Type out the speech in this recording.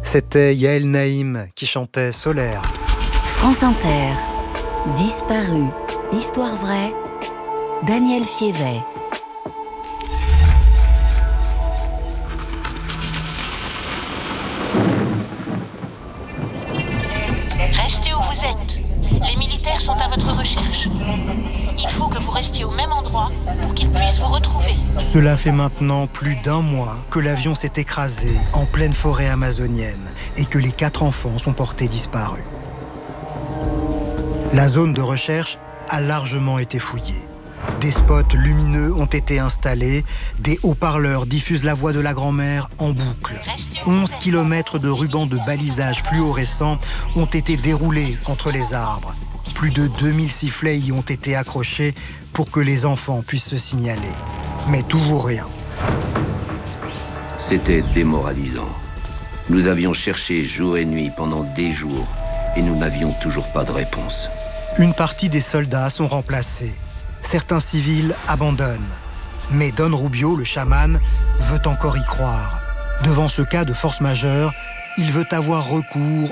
C'était Yael Naïm qui chantait Solaire. France Inter, Disparu, histoire vraie, Daniel Fievet. Restez où vous êtes. Les militaires sont à votre recherche. Il faut que vous restiez au même endroit pour qu'ils puissent vous retrouver. Cela fait maintenant plus d'1 mois que l'avion s'est écrasé en pleine forêt amazonienne et que les 4 enfants sont portés disparus. La zone de recherche a largement été fouillée. Des spots lumineux ont été installés, des haut-parleurs diffusent la voix de la grand-mère en boucle. 11 km de rubans de balisage fluorescents ont été déroulés entre les arbres. Plus de 2000 sifflets y ont été accrochés pour que les enfants puissent se signaler. Mais toujours rien. C'était démoralisant. Nous avions cherché jour et nuit pendant des jours et nous n'avions toujours pas de réponse. Une partie des soldats sont remplacés. Certains civils abandonnent. Mais Don Rubio, le chaman, veut encore y croire. Devant ce cas de force majeure, il veut avoir recours